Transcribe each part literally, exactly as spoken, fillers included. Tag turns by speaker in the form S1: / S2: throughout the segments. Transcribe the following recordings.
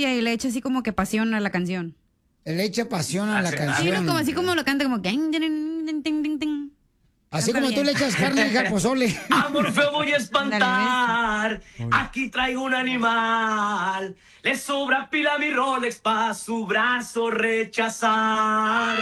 S1: día y le echa así como que pasión a la canción.
S2: Le echa pasión a la
S1: Sí,
S2: canción.
S1: no, como así como lo canta, como que...
S2: Así
S1: Canta
S2: como tú
S1: bien.
S2: le echas carne al pozole.
S3: A Morfeo voy a espantar. Aquí traigo un animal. Le sobra pila a mi Rolex pa' su brazo rechazar.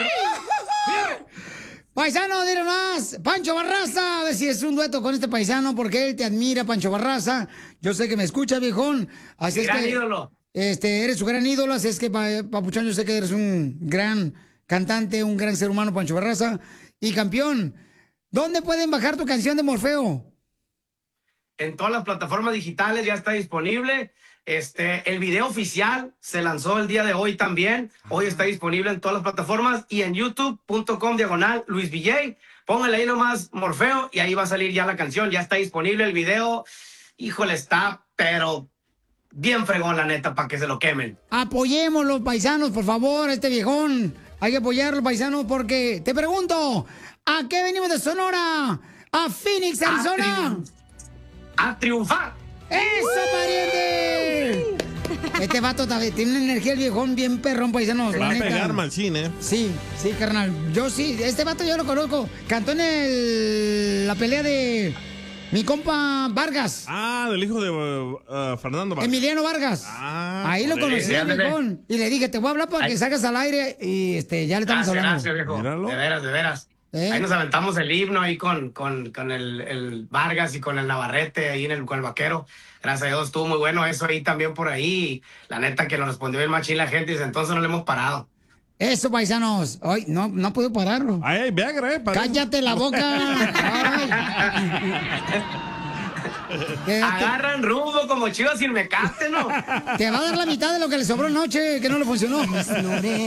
S2: Paisano, dile más. Pancho Barraza, a ver si es un dueto con este paisano, porque él te admira, Pancho Barraza. Yo sé que me escucha, viejón. Así
S3: Mi
S2: es
S3: gran
S2: que,
S3: ídolo.
S2: Este, eres su gran ídolo, así es que, pa- Papuchón, yo sé que eres un gran cantante, un gran ser humano, Pancho Barraza. Y campeón, ¿dónde pueden bajar tu canción de Morfeo?
S3: En todas las plataformas digitales ya está disponible. Este, el video oficial se lanzó el día de hoy también. Hoy está disponible en todas las plataformas y en youtube punto com diagonal Luis V J. Póngale ahí nomás Morfeo y ahí va a salir ya la canción. Ya está disponible el video. Híjole, está, pero bien fregón, la neta, para que se lo quemen.
S2: Apoyémoslo, paisanos, por favor, este viejón. Hay que apoyarlo, paisanos, porque te pregunto, ¿a qué venimos de Sonora? A Phoenix, Arizona.
S3: A triunfar.
S2: ¡Eso, pariente! Este vato también tiene una energía, el viejón, bien perrón, paisanos.
S4: Va
S2: la
S4: a
S2: neta.
S4: pegar machín, ¿eh?
S2: Sí, sí, carnal. Yo sí, este vato yo lo conozco. Cantó en el, la pelea de mi compa Vargas.
S4: Ah, del hijo de uh, uh, Fernando Vargas.
S2: Emiliano Vargas.
S4: Ah,
S2: Ahí lo
S4: joder.
S2: conocí,
S3: ándale.
S2: viejón. Y le dije, te voy a hablar para que
S3: Ay.
S2: salgas al aire. Y este, ya le estamos
S3: Gracias,
S2: hablando.
S3: gracias, viejo.
S4: Míralo.
S3: De veras, de veras.
S2: ¿Eh?
S3: Ahí nos aventamos el himno ahí con, con, con el, el Vargas y con el Navarrete ahí en el, con el vaquero. Gracias a Dios estuvo muy bueno eso ahí también por ahí. La neta que nos respondió bien machín la gente y desde entonces no le hemos parado.
S2: Eso, paisanos. Ay, no, no puedo pararlo.
S4: Ay, ay, Viagra, ¿eh? Para-
S2: Cállate la boca. Ay. Te, te-
S3: Agarran rumbo como chivas sin mecate, ¿no?
S2: te va a dar la mitad de lo que le sobró anoche, que no le funcionó.